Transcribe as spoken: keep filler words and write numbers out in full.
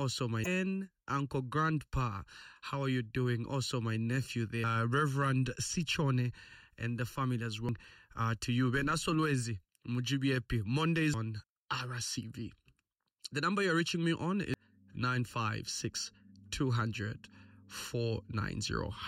also my and Uncle Grandpa. How are you doing? Also my nephew there, uh, Reverend Sichone, and the family as well. Uh, to you. And as always, Mujibi Epi, Mondays on R C V. The number you're reaching me on is nine five six two hundred four nine zero.